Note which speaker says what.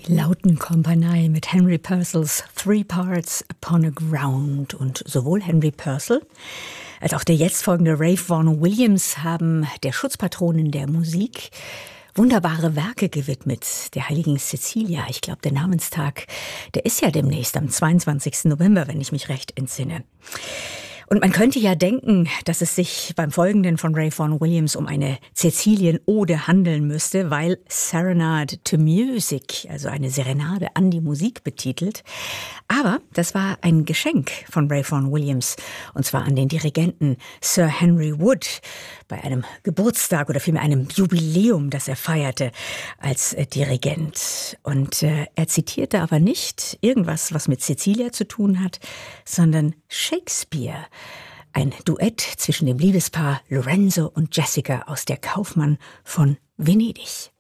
Speaker 1: Lautenkompanie mit Henry Purcells Three Parts Upon a Ground. Und sowohl Henry Purcell als auch der jetzt folgende Ralph Vaughan Williams haben der Schutzpatronin der Musik wunderbare Werke gewidmet, der heiligen Cecilia. Ich glaube, der Namenstag, der ist ja demnächst am 22. November, wenn ich mich recht entsinne. Und man könnte ja denken, dass es sich beim Folgenden von Ralph Vaughan Williams um eine Cäcilien-Ode handeln müsste, weil Serenade to Music, also eine Serenade an die Musik betitelt. Aber das war ein Geschenk von Ralph Vaughan Williams, und zwar an den Dirigenten Sir Henry Wood bei einem Geburtstag oder vielmehr einem Jubiläum, das er feierte als Dirigent. Und er zitierte aber nicht irgendwas, was mit Cecilia zu tun hat, sondern Shakespeare. Ein Duett zwischen dem Liebespaar Lorenzo und Jessica aus Der Kaufmann von Venedig.